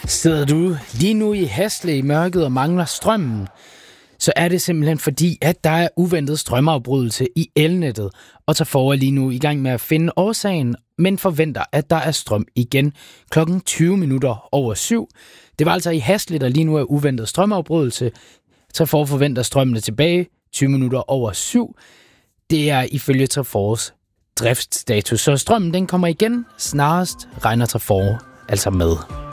Sidder du lige nu i Hasle i mørket og mangler strømmen, så er det simpelthen fordi, at der er uventet strømafbrydelse i elnettet, og Trafor er lige nu i gang med at finde årsagen, men forventer, at der er strøm igen klokken 7:20. Det var altså i Hasle, der lige nu er uventet strømafbrydelse. Trafor forventer strømmene tilbage 7:20. Det er ifølge Trafors driftsstatus, så strømmen den kommer igen snarest, regner Trafor altså med.